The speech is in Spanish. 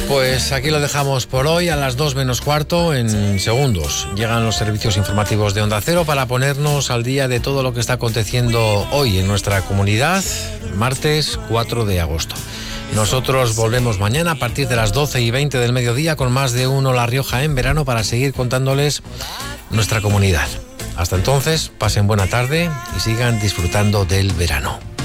Pues aquí lo dejamos por hoy. A las 2 menos cuarto, en segundos, llegan los servicios informativos de Onda Cero para ponernos al día de todo lo que está aconteciendo hoy en nuestra comunidad, martes 4 de agosto. Nosotros volvemos mañana a partir de las 12:20 del mediodía con más de uno La Rioja en verano para seguir contándoles nuestra comunidad. Hasta entonces, pasen buena tarde y sigan disfrutando del verano.